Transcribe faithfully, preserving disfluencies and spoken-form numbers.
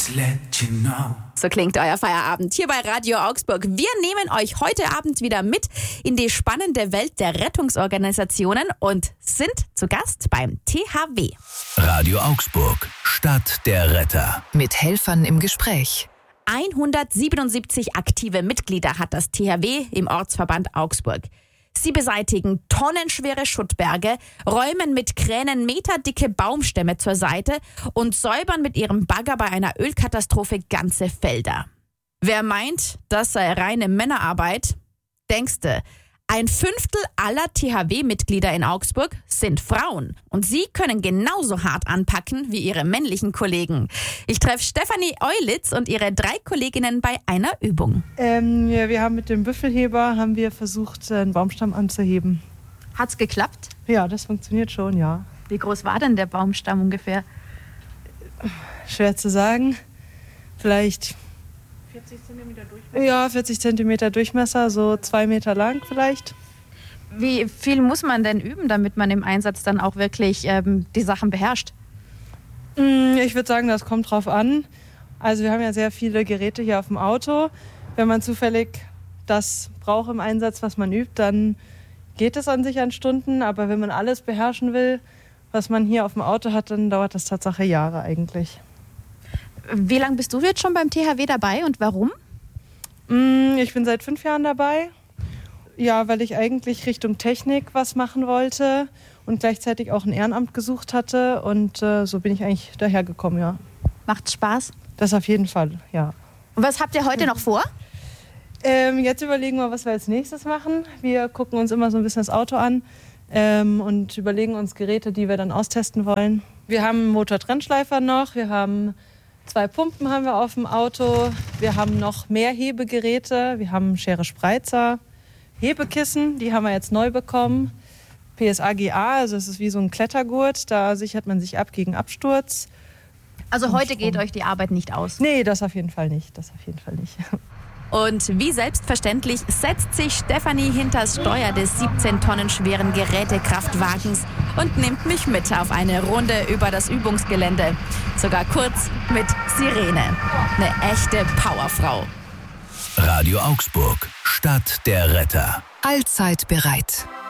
Just let you know. So klingt euer Feierabend hier bei Radio Augsburg. Wir nehmen euch heute Abend wieder mit in die spannende Welt der Rettungsorganisationen und sind zu Gast beim T H W. Radio Augsburg, Stadt der Retter. Mit Helfern im Gespräch. hundertsiebenundsiebzig aktive Mitglieder hat das T H W im Ortsverband Augsburg. Sie beseitigen tonnenschwere Schuttberge, räumen mit Kränen meterdicke Baumstämme zur Seite und säubern mit ihrem Bagger bei einer Ölkatastrophe ganze Felder. Wer meint, das sei reine Männerarbeit, denkste, ein Fünftel aller T H W-Mitglieder in Augsburg sind Frauen. Und sie können genauso hart anpacken wie ihre männlichen Kollegen. Ich treffe Stefanie Eulitz und ihre drei Kolleginnen bei einer Übung. Ähm, ja, wir haben mit dem Büffelheber haben wir versucht, einen Baumstamm anzuheben. Hat's geklappt? Ja, das funktioniert schon, ja. Wie groß war denn der Baumstamm ungefähr? Schwer zu sagen. Vielleicht vierzig Zentimeter Durchmesser. Ja, vierzig Zentimeter Durchmesser, so zwei Meter lang vielleicht. Wie viel muss man denn üben, damit man im Einsatz dann auch wirklich ähm, die Sachen beherrscht? Ich würde sagen, das kommt drauf an. Also wir haben ja sehr viele Geräte hier auf dem Auto. Wenn man zufällig das braucht im Einsatz, was man übt, dann geht es an sich an Stunden. Aber wenn man alles beherrschen will, was man hier auf dem Auto hat, dann dauert das Tatsache Jahre eigentlich. Wie lange bist du jetzt schon beim T H W dabei und warum? Ich bin seit fünf Jahren dabei. Ja, weil ich eigentlich Richtung Technik was machen wollte und gleichzeitig auch ein Ehrenamt gesucht hatte. Und äh, so bin ich eigentlich dahergekommen, ja. Macht's Spaß? Das auf jeden Fall, ja. Und was habt ihr heute noch vor? Ähm, jetzt überlegen wir, was wir als nächstes machen. Wir gucken uns immer so ein bisschen das Auto an ähm, und überlegen uns Geräte, die wir dann austesten wollen. Wir haben einen Motortrennschleifer noch, wir haben zwei Pumpen haben wir auf dem Auto, wir haben noch mehr Hebegeräte, wir haben Schere Spreizer, Hebekissen, die haben wir jetzt neu bekommen. P S A G A, also es ist wie so ein Klettergurt, da sichert man sich ab gegen Absturz. Also heute geht euch die Arbeit nicht aus? Nee, das auf jeden Fall nicht, das auf jeden Fall nicht. Und wie selbstverständlich setzt sich Stefanie hinters Steuer des siebzehn Tonnen schweren Gerätekraftwagens und nimmt mich mit auf eine Runde über das Übungsgelände. Sogar kurz mit Sirene. Eine echte Powerfrau. Radio Augsburg, Stadt der Retter. Allzeit bereit.